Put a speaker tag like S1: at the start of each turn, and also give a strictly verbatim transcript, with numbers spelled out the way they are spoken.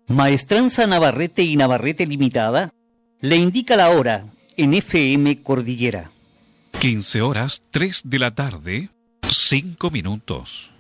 S1: Maestranza Navarrete y Navarrete Limitada le indica la hora en F M Cordillera.
S2: quince horas tres de la tarde, cinco minutos.